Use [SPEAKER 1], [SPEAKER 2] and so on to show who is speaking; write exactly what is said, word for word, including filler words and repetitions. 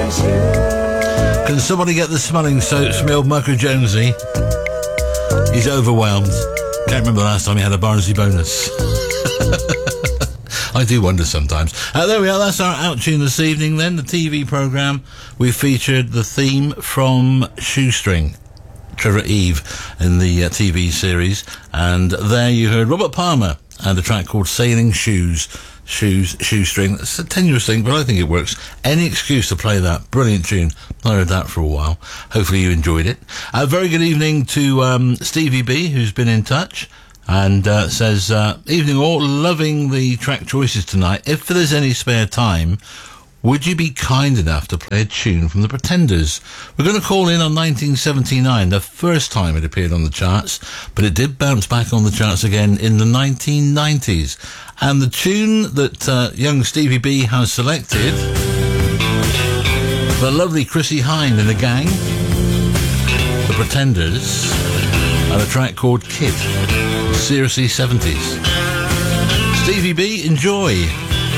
[SPEAKER 1] Can somebody get the smelling salts from the old Michael Jonesy? He's overwhelmed. Can't remember the last time he had a Barnsley bonus. I do wonder sometimes. Uh, there we are, that's our out tune this evening then, the T V programme. We featured the theme from Shoestring, Trevor Eve, in the uh, T V series. And there you heard Robert Palmer and a track called Sailing Shoes. Shoes, Shoestring. It's a tenuous thing, but I think it works. Any excuse to play that. Brilliant tune. I heard that for a while. Hopefully you enjoyed it. A very good evening to um, Stevie B, who's been in touch. And uh, says, uh, evening all, loving the track choices tonight. If there's any spare time, would you be kind enough to play a tune from the Pretenders? We're going to call in on nineteen seventy-nine, the first time it appeared on the charts, but it did bounce back on the charts again in the nineteen nineties. And the tune that uh, young Stevie B has selected, the lovely Chrissie Hynde and the gang, the Pretenders, and a track called Kid. Seriously seventies. Stevie B, enjoy.